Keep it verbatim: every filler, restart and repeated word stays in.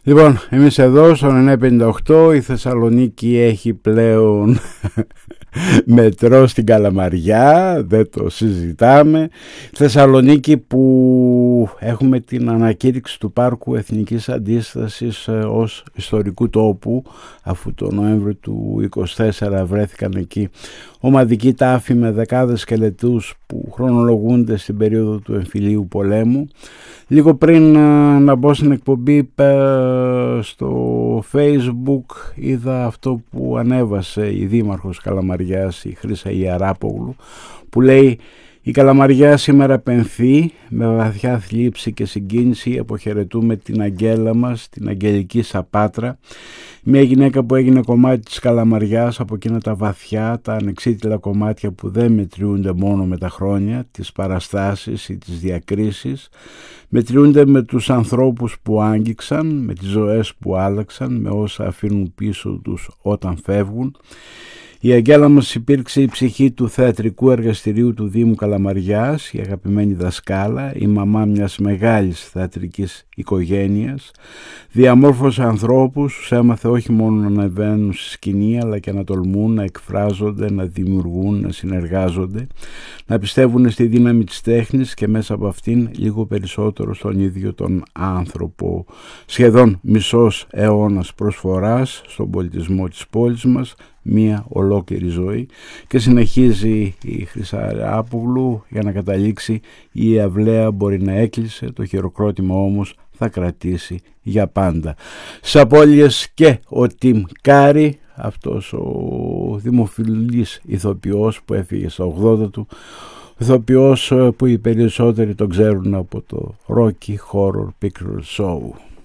Λοιπόν, εμείς εδώ στον εννιά πενήντα οκτώ, η Θεσσαλονίκη έχει πλέον μετρό στην Καλαμαριά, δεν το συζητάμε. Θεσσαλονίκη που έχουμε την ανακήρυξη του Πάρκου Εθνικής Αντίστασης ως ιστορικού τόπου, αφού το Νοέμβριο του είκοσι τέσσερα βρέθηκαν εκεί ομαδικοί τάφοι με δεκάδες σκελετούς που χρονολογούνται στην περίοδο του εμφυλίου πολέμου. Λίγο πριν να μπω στην εκπομπή στο Facebook είδα αυτό που ανέβασε η Δήμαρχος Καλαμαριάς, η Χρύσα Ιαράπογλου, που λέει: «Η Καλαμαριά σήμερα πενθεί, με βαθιά θλίψη και συγκίνηση αποχαιρετούμε την αγγέλα μας, την Αγγελική Σαπάτρα, μια γυναίκα που έγινε κομμάτι της Καλαμαριάς από εκείνα τα βαθιά, τα ανεξίτηλα κομμάτια που δεν μετριούνται μόνο με τα χρόνια, τις παραστάσεις ή τις διακρίσεις, μετριούνται με τους ανθρώπους που άγγιξαν, με τις ζωές που άλλαξαν, με όσα αφήνουν πίσω τους όταν φεύγουν. Η αγγέλα μας υπήρξε η ψυχή του θεατρικού εργαστηρίου του Δήμου Καλαμαριάς, η αγαπημένη δασκάλα, η μαμά μιας μεγάλης θεατρικής οικογένειας. Διαμόρφωσε ανθρώπους, τους έμαθε όχι μόνο να ανεβαίνουν στη σκηνή, αλλά και να τολμούν, να εκφράζονται, να δημιουργούν, να συνεργάζονται, να πιστεύουν στη δύναμη της τέχνης και μέσα από αυτήν λίγο περισσότερο στον ίδιο τον άνθρωπο. Σχεδόν μισός αιώνας προσφοράς στον πολιτισμό της πόλης μας, μία ολόκληρη ζωή, και συνεχίζει η Χρύσα Ιαράπογλου για να καταλήξει: η αυλαία μπορεί να έκλεισε, το χειροκρότημα όμως θα κρατήσει για πάντα. Στις απώλειες και ο Τιμ Κάρι, αυτός ο δημοφιλής ηθοποιός που έφυγε στα ογδόντα του, ηθοποιός που οι περισσότεροι τον ξέρουν από το Rocky Horror Picture Show.